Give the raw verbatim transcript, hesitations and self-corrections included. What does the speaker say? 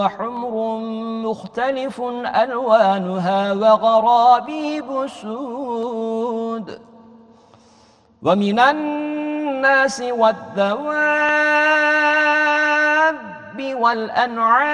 وحمر مختلف ألوانها وغرابيب سود ومن الناس والدواب والأنعام